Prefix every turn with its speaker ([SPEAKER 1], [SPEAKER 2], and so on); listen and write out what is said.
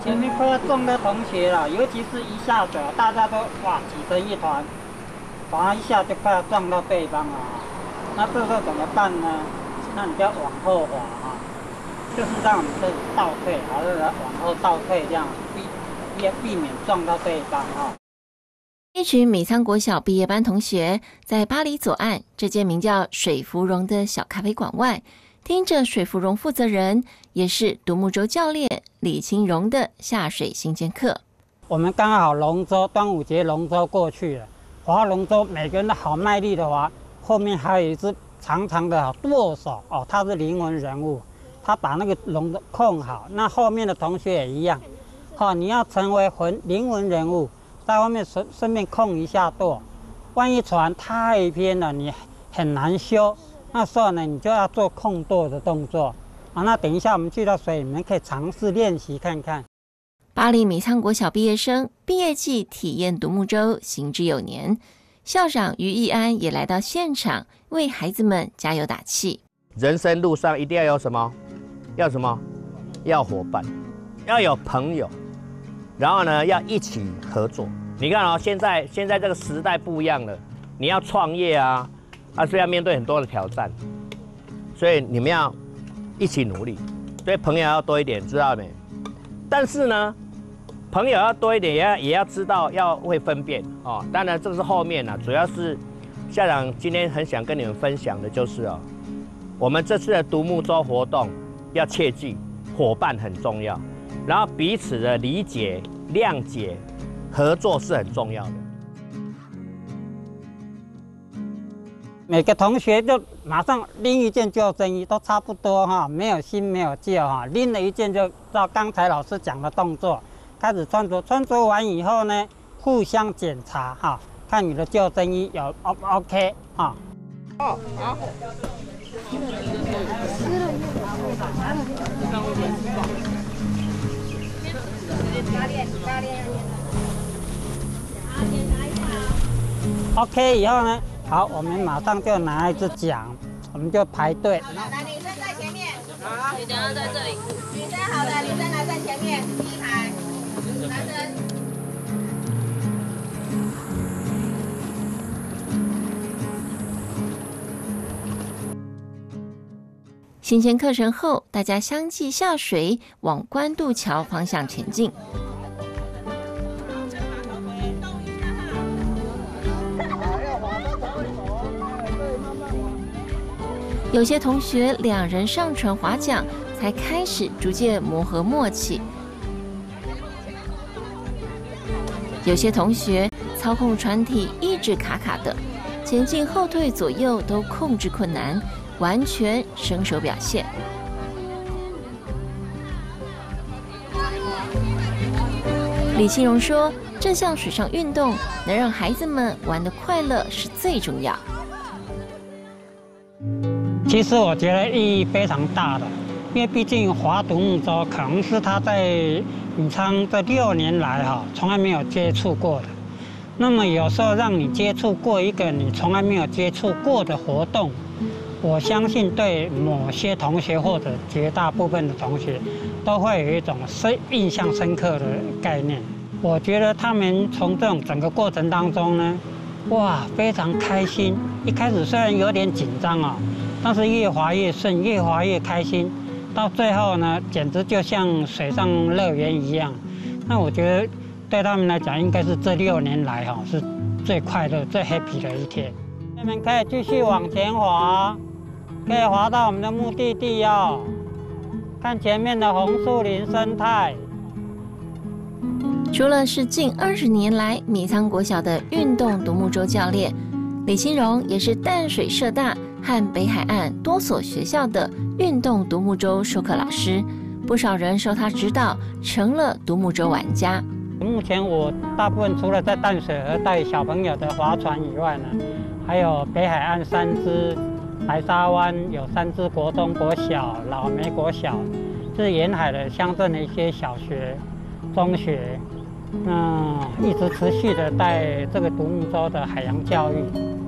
[SPEAKER 1] 前面快要中的同学了，尤其是一下水，大家都哇挤成一团，划一下就快要撞到对方了。那这时候怎么办呢？那你就要往后滑啊，就是让你这倒退，还是往后倒退，这样避免撞到对方啊。
[SPEAKER 2] 一群米仓国小毕业班同学在巴黎左岸这间名叫水芙蓉的小咖啡馆外，听着水芙蓉负责人也是独木舟教练李清荣的下水新鲜课。
[SPEAKER 1] 我们刚好龙舟端午节龙舟过去了，划龙舟每个人都好卖力的划，后面还有一只长长的舵手哦，他是灵魂人物，他把那个龙舟控好。那后面的同学也一样，你要成为灵魂人物。在外面顺便控一下舵，万一船太偏了，你很难修。那时候呢，你就要做控舵的动作啊。那等一下我们去到水里面，可以尝试练习看看。
[SPEAKER 2] 巴黎米仓国小毕业生毕业季体验独木舟行之有年，校长于义安也来到现场为孩子们加油打气。
[SPEAKER 3] 人生路上一定要有什么？要什么？要伙伴，要有朋友。然后呢，要一起合作。你看哦，现在这个时代不一样了，你要创业啊，所以要面对很多的挑战，所以你们要一起努力。所以朋友要多一点，知道没？但是呢，朋友要多一点，也要知道要会分辨哦。当然这个是后面主要是校长今天很想跟你们分享的就是我们这次的独木舟活动要切记，伙伴很重要。然后彼此的理解、谅解、合作是很重要的。
[SPEAKER 1] 每个同学就马上拎一件救生衣，都差不多没有新没有旧拎了一件就照刚才老师讲的动作开始穿着。穿着完以后呢，互相检查看你的救生衣有 OK 好。OK 以后呢，好，我们马上就拿一支奖，我们就排队。
[SPEAKER 4] 来，女生在前面，女生在这里。女生好的，女生来在前面，第一排。男生。
[SPEAKER 2] 新鲜课程后，大家相继下水，往关渡桥方向前进。有些同学两人上船划桨，才开始逐渐磨合默契。有些同学操控船体一直卡卡的，前进后退左右都控制困难，完全身手表现。李清荣说，这项水上运动能让孩子们玩得快乐是最重要。
[SPEAKER 1] 其实我觉得意义非常大的，因为毕竟划独木舟可能是他在米仓这6年来从来没有接触过的。那么有时候让你接触过一个你从来没有接触过的活动，我相信对某些同学或者绝大部分的同学都会有一种印象深刻的概念。我觉得他们从这种整个过程当中呢，哇，非常开心。一开始虽然有点紧张但是越滑越顺，越滑越开心，到最后呢，简直就像水上乐园一样。那我觉得对他们来讲，应该是这6年来是最快乐、最 happy 的一天。你们可以继续往前滑，可以滑到我们的目的地看前面的红树林生态。
[SPEAKER 2] 除了是近20年来米仓国小的运动独木舟教练，李清荣也是淡水社大和北海岸多所学校的运动独木舟授课老师，不少人受他指导，成了独木舟玩家。
[SPEAKER 1] 目前我大部分除了在淡水河带小朋友的划船以外呢，还有北海岸3支，白沙湾有3支国中国小、老梅国小，是沿海的乡镇的一些小学、中学，一直持续的带这个独木舟的海洋教育。